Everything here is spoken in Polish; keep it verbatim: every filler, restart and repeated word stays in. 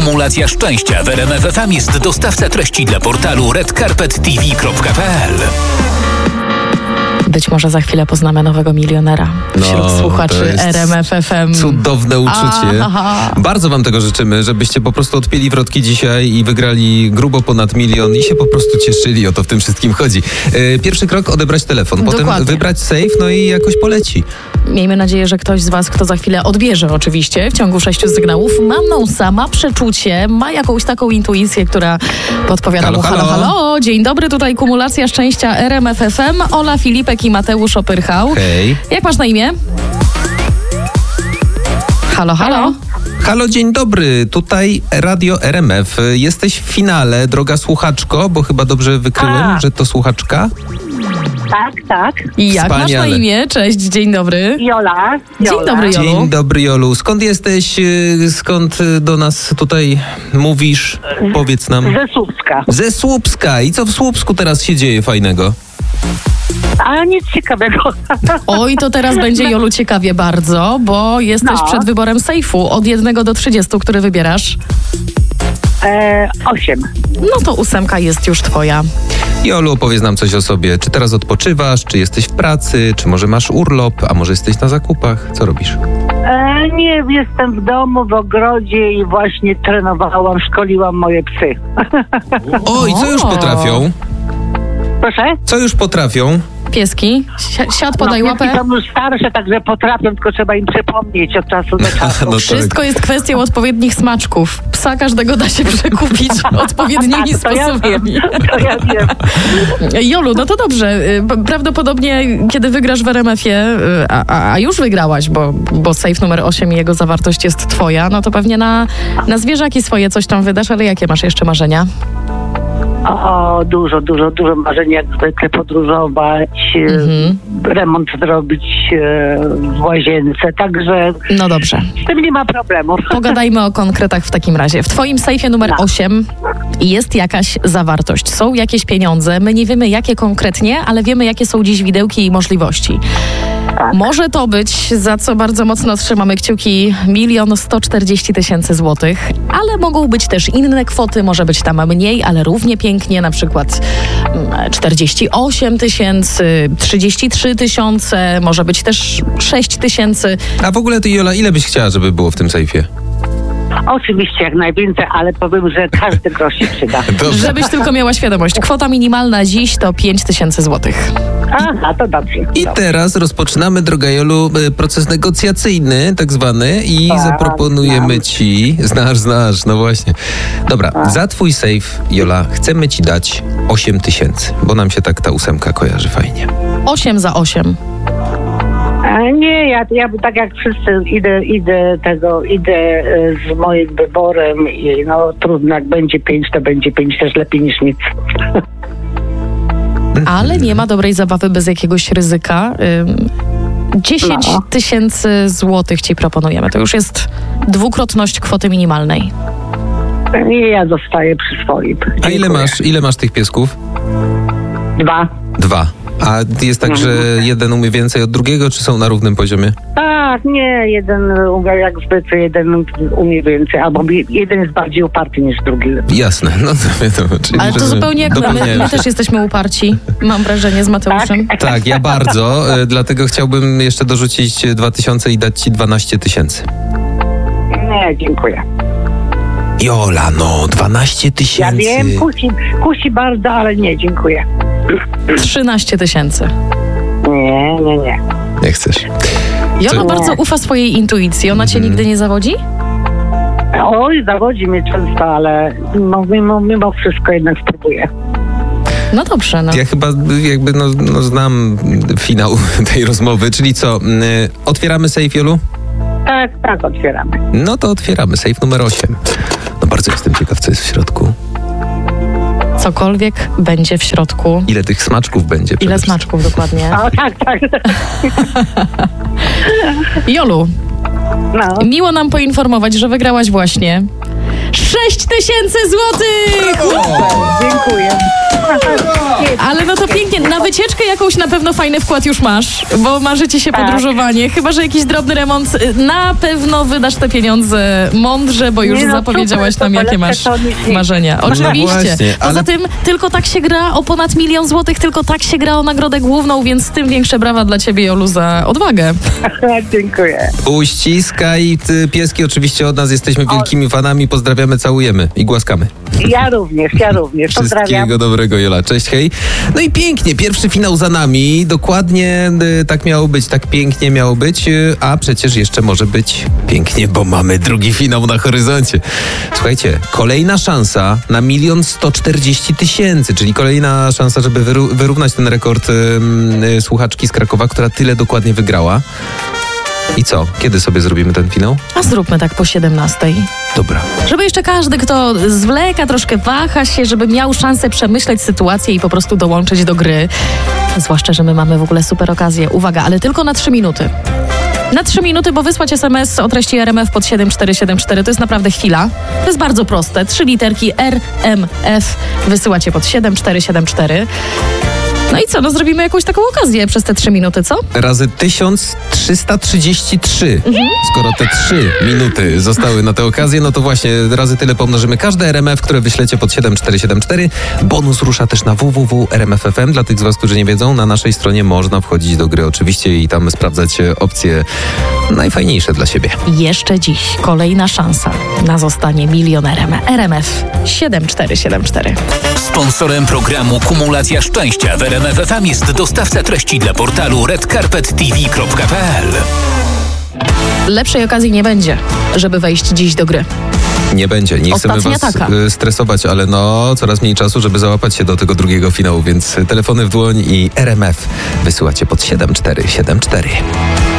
Kumulacja szczęścia w R M F F M jest dostawca treści dla portalu red carpet t v kropka p l. Być może za chwilę poznamy nowego milionera wśród No, słuchaczy R M F F M. Cudowne uczucie. Aha. Bardzo wam tego życzymy, żebyście po prostu odpięli wrotki dzisiaj i wygrali grubo ponad milion i się po prostu cieszyli. O to w tym wszystkim chodzi. E, pierwszy krok, odebrać telefon, potem Dokładnie. wybrać safe, no i jakoś poleci. Miejmy nadzieję, że ktoś z was, kto za chwilę odbierze oczywiście w ciągu sześciu sygnałów, ma nosa, ma przeczucie, ma jakąś taką intuicję, która podpowiada Halo, mu halo, halo. halo. Dzień dobry, tutaj Kumulacja Szczęścia R M F F M. Ola Filipek i Mateusz Opyrchał. Hej. Jak masz na imię? Halo, halo. Halo, dzień dobry. Tutaj Radio R M F. Jesteś w finale, droga słuchaczko, bo chyba dobrze wykryłem, A. że to słuchaczka. Tak, tak. I jak masz na Wspaniale. imię? Cześć, dzień dobry. Jola. Dzień Jola. dobry, Jolu. Dzień dobry, Jolu. Skąd jesteś? y, Skąd y, do nas tutaj mówisz? Powiedz nam. Ze Słupska. Ze Słupska. I co w Słupsku teraz się dzieje fajnego? A nic ciekawego. Oj, to teraz będzie, Jolu, ciekawie bardzo, bo jesteś No. przed wyborem sejfu od jednego do trzydziestu, który wybierasz. E, osiem. No to ósemka jest już twoja. Jolu, opowiedz nam coś o sobie. Czy teraz odpoczywasz? Czy jesteś w pracy? Czy może masz urlop? A może jesteś na zakupach? Co robisz? E, nie, jestem w domu, w ogrodzie i właśnie trenowałam, szkoliłam moje psy. Oj, co już O. potrafią? Proszę? Co już potrafią? Pieski, Si- siad, podaj no, łapę. pieski są już starsze, także potrafią, tylko trzeba im przypomnieć od czasu do czasu. No to- Wszystko jest kwestią odpowiednich smaczków. Psa każdego da się przekupić odpowiednimi Tak, to ja wiem, sposobami. to ja wiem. Jolu, no to dobrze. Y, p- Prawdopodobnie, kiedy wygrasz w R M F-ie, y, a, a, a już wygrałaś, bo, bo safe numer osiem i jego zawartość jest twoja, no to pewnie na, na zwierzaki swoje coś tam wydasz, ale jakie masz jeszcze marzenia? O, dużo, dużo, dużo marzeń, jak zwykle podróżować, e, Mhm. remont zrobić e, w łazience, także No dobrze. z tym nie ma problemu. Pogadajmy o konkretach w takim razie. W twoim sejfie numer Tak. osiem jest jakaś zawartość. Są jakieś pieniądze. My nie wiemy, jakie konkretnie, ale wiemy, jakie są dziś widełki i możliwości. Tak. Może to być, za co bardzo mocno trzymamy kciuki, milion sto czterdzieści tysięcy złotych, ale mogą być też inne kwoty, może być tam mniej, ale równie pięknie, na przykład mm, czterdzieści osiem tysięcy, trzydzieści trzy tysiące, może być też sześć tysięcy. A w ogóle ty, Jola, ile byś chciała, żeby było w tym sejfie? Oczywiście jak najwięcej, ale powiem, że każdy grosz się przyda. Dobrze. Żebyś tylko miała świadomość. Kwota minimalna dziś to pięć tysięcy złotych. Aha, to dobrze. I dobrze. teraz rozpoczynamy, droga Jolu, y, proces negocjacyjny, tak zwany, i Tak, zaproponujemy znam. ci... Znasz, znasz, no właśnie. Dobra, za twój safe, Jola, chcemy ci dać osiem tysięcy, bo nam się tak ta ósemka kojarzy fajnie. osiem za osiem. A nie, ja, ja tak jak wszyscy idę, idę tego, idę e, z moim wyborem i no trudno, jak będzie pięć, to będzie pięć, też lepiej niż nic. Ale nie ma dobrej zabawy bez jakiegoś ryzyka. Ym, dziesięć No. tysięcy złotych ci proponujemy. To już jest dwukrotność kwoty minimalnej. Nie, ja zostaję przy swoim. A ile Dziękuję. masz, ile masz tych piesków? Dwa. Dwa. A jest tak, że jeden umie więcej od drugiego, czy są na równym poziomie? Tak, nie, jeden umie jak zwykle, jeden umie więcej, albo jeden jest bardziej uparty niż drugi. Jasne, no to wiadomo. Czyli Ale to że zupełnie jak my. My, dopełniają my się. też jesteśmy uparci. Mam wrażenie z Mateuszem. Tak, ja bardzo, e, dlatego chciałbym jeszcze dorzucić dwa tysiące i dać ci dwanaście tysięcy. Nie, dziękuję. Jola, no, dwanaście Ja tysięcy. wiem, kusi, kusi bardzo, ale nie, dziękuję. trzynaście tysięcy. Nie, nie, nie. Nie chcesz. I ona Co- bardzo ufa swojej intuicji. Ona cię nigdy nie zawodzi? Oj, zawodzi mnie często, ale no, mimo, mimo wszystko jednak spróbuję. No dobrze, no. Ja chyba jakby no, no znam finał tej rozmowy, czyli co, y, otwieramy safe, Jolu? Tak, tak, otwieramy. No to otwieramy safe numer osiem. No bardzo jestem ciekaw, co jest w środku. Cokolwiek będzie w środku. Ile tych smaczków będzie? przede Ile wszystkim. smaczków dokładnie? O, tak, tak. Jolu, No. miło nam poinformować, że wygrałaś właśnie sześć tysięcy złotych! Dziękuję. Ale no to pięknie. Na wycieczkę jakąś na pewno fajny wkład już masz, bo marzy ci się Tak. podróżowanie. Chyba że jakiś drobny remont. Na pewno wydasz te pieniądze mądrze, bo już Nie, no zapowiedziałaś super, nam, to jakie lepsze masz to nic nie- marzenia. No Oczywiście. właśnie, Poza ale- tym tylko tak się gra o ponad milion złotych, tylko tak się gra o nagrodę główną, więc tym większe brawa dla ciebie, Jolu, za odwagę. Dziękuję. Uściskaj, ty, pieski oczywiście od nas, jesteśmy wielkimi fanami, pozdrawiamy, całujemy i głaskamy. Ja również, ja również. Pozdrawiam. Wszystkiego dobrego, Jola. Cześć, hej. No i pięknie, pierwszy finał za nami. Dokładnie y, tak miało być, tak pięknie miało być, y, a przecież jeszcze może być pięknie, bo mamy drugi finał na horyzoncie. Słuchajcie, kolejna szansa na milion sto czterdzieści tysięcy, czyli kolejna szansa, żeby wyru- wyrównać ten rekord y, y, słuchaczki z Krakowa, która tyle dokładnie wygrała. I co? Kiedy sobie zrobimy ten finał? A zróbmy tak po siedemnastej. Dobra. Żeby jeszcze każdy, kto zwleka, troszkę waha się, żeby miał szansę przemyśleć sytuację i po prostu dołączyć do gry. Zwłaszcza, że my mamy w ogóle super okazję. Uwaga, ale tylko na trzy minuty. Na trzy minuty, bo wysłać es em es o treści R M F pod siedem cztery siedem cztery to jest naprawdę chwila. To jest bardzo proste. Trzy literki R M F wysyłacie pod siedem cztery siedem cztery. No i co? No zrobimy jakąś taką okazję przez te trzy minuty, co? Razy tysiąc trzysta trzydzieści trzy. Skoro te trzy minuty zostały na tę okazję, no to właśnie razy tyle pomnożymy każde R M F, które wyślecie pod siedem cztery siedem cztery. Bonus rusza też na w w w kropka r m f kropka f m. Dla tych z was, którzy nie wiedzą, na naszej stronie można wchodzić do gry oczywiście i tam sprawdzać opcje najfajniejsze dla siebie. Jeszcze dziś kolejna szansa na zostanie milionerem. R M F siedem cztery siedem cztery. Sponsorem programu Kumulacja Szczęścia w R M F F M jest dostawca treści dla portalu red carpet t v kropka p l. Lepszej okazji nie będzie, żeby wejść dziś do gry. Nie będzie. Nie chcemy Ostatnia was taka. y, stresować, ale no coraz mniej czasu, żeby załapać się do tego drugiego finału, więc telefony w dłoń i R M F wysyłacie pod siedem cztery siedem cztery.